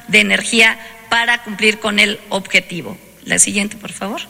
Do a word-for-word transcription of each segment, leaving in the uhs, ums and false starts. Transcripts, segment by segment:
de energía para cumplir con el objetivo. La siguiente, por favor.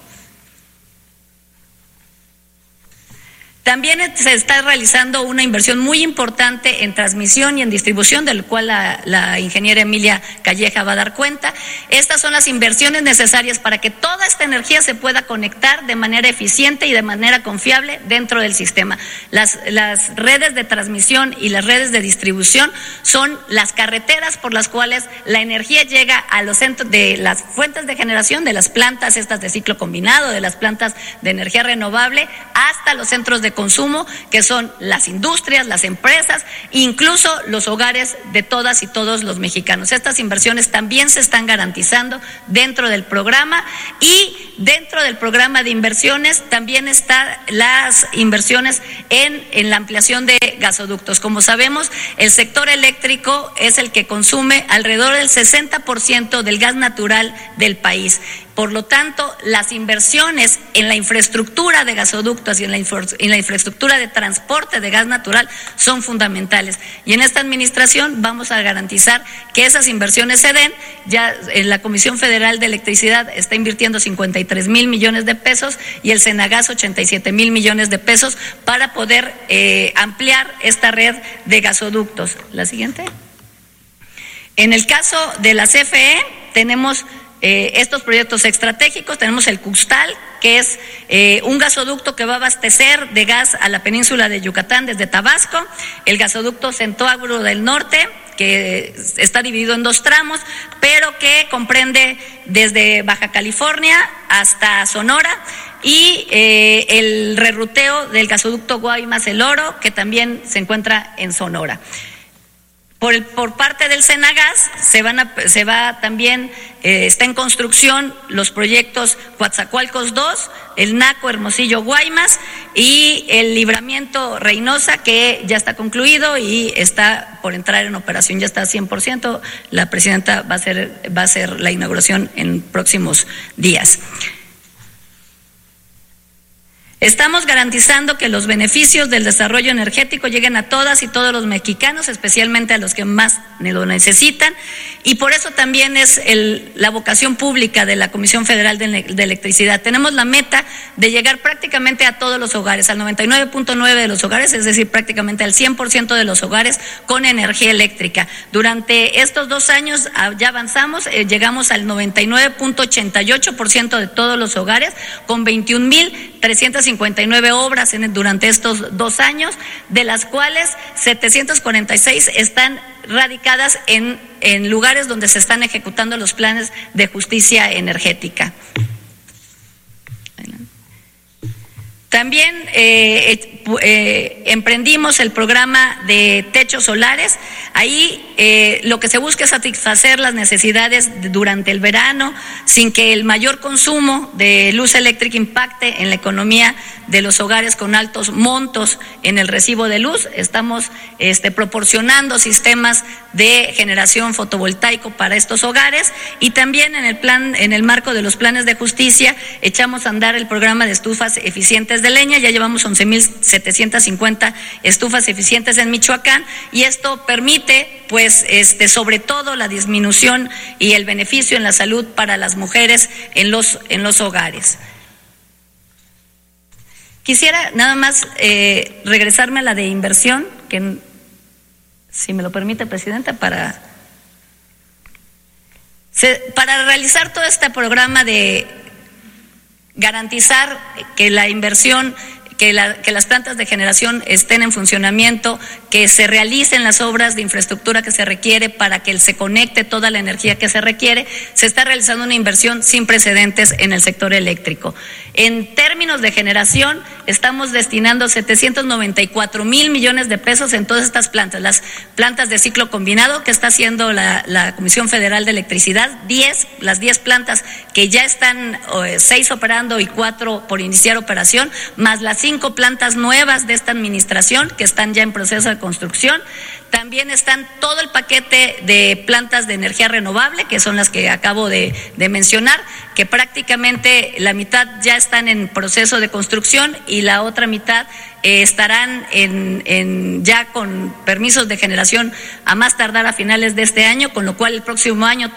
También se está realizando una inversión muy importante en transmisión y en distribución, del cual la, la ingeniera Emilia Calleja va a dar cuenta. Estas son las inversiones necesarias para que toda esta energía se pueda conectar de manera eficiente y de manera confiable dentro del sistema. Las, las redes de transmisión y las redes de distribución son las carreteras por las cuales la energía llega a los centros de las fuentes de generación, de las plantas estas de ciclo combinado, de las plantas de energía renovable, hasta los centros de consumo, que son las industrias, las empresas, incluso los hogares de todas y todos los mexicanos. Estas inversiones también se están garantizando dentro del programa, y dentro del programa de inversiones también están las inversiones en, en la ampliación de gasoductos. Como sabemos, el sector eléctrico es el que consume alrededor del sesenta por ciento del gas natural del país. Por lo tanto, las inversiones en la infraestructura de gasoductos y en la, infra, en la infraestructura de transporte de gas natural son fundamentales. Y en esta administración vamos a garantizar que esas inversiones se den. Ya en la Comisión Federal de Electricidad está invirtiendo cincuenta y tres mil millones de pesos y el Senagas ochenta y siete mil millones de pesos para poder eh, ampliar esta red de gasoductos. La siguiente. En el caso de la C F E tenemos Eh, estos proyectos estratégicos. Tenemos el Custal, que es eh, un gasoducto que va a abastecer de gas a la península de Yucatán desde Tabasco, el gasoducto Centroagro del Norte, que está dividido en dos tramos, pero que comprende desde Baja California hasta Sonora, y eh, el reruteo del gasoducto Guaymas-El Oro, que también se encuentra en Sonora. Por, el, por parte del Senagas se van a, se va también, eh, está en construcción los proyectos Coatzacoalcos dos, el Naco Hermosillo Guaymas y el Libramiento Reynosa, que ya está concluido y está por entrar en operación, ya está cien por ciento. La presidenta va a hacer, va a hacer la inauguración en próximos días. Estamos garantizando que los beneficios del desarrollo energético lleguen a todas y todos los mexicanos, especialmente a los que más lo necesitan, y por eso también es el, la vocación pública de la Comisión Federal de, de Electricidad. Tenemos la meta de llegar prácticamente a todos los hogares, al noventa y nueve punto nueve de los hogares, es decir, prácticamente al cien por ciento de los hogares con energía eléctrica. Durante estos dos años ya avanzamos, eh, llegamos al noventa y nueve punto ochenta y ocho por ciento de todos los hogares, con veintiún mil trescientas cincuenta y nueve obras en, durante estos dos años, de las cuales setecientas cuarenta y seis están radicadas en, en lugares donde se están ejecutando los planes de justicia energética. También eh, eh, emprendimos el programa de techos solares. Ahí eh, lo que se busca es satisfacer las necesidades durante el verano sin que el mayor consumo de luz eléctrica impacte en la economía de los hogares con altos montos en el recibo de luz. Estamos este, proporcionando sistemas de generación fotovoltaico para estos hogares, y también en el plan, en el marco de los planes de justicia, echamos a andar el programa de estufas eficientes de leña. Ya llevamos once mil setecientas cincuenta estufas eficientes en Michoacán, y esto permite, pues, este, sobre todo la disminución y el beneficio en la salud para las mujeres en los, en los hogares. Quisiera nada más eh, regresarme a la de inversión, que, si me lo permite, Presidenta, para, se, para realizar todo este programa de garantizar que la inversión, que, la, que las plantas de generación estén en funcionamiento, que se realicen las obras de infraestructura que se requiere para que se conecte toda la energía que se requiere. Se está realizando una inversión sin precedentes en el sector eléctrico. En términos de generación, estamos destinando setecientos noventa y cuatro mil millones de pesos en todas estas plantas, las plantas de ciclo combinado que está haciendo la, la Comisión Federal de Electricidad, diez, las diez plantas que ya están, seis operando y cuatro por iniciar operación, más las cinco plantas nuevas de esta administración que están ya en proceso de construcción. También están todo el paquete de plantas de energía renovable, que son las que acabo de, de mencionar, que prácticamente la mitad ya están en proceso de construcción y la otra mitad eh, estarán en, en ya con permisos de generación a más tardar a finales de este año, con lo cual el próximo año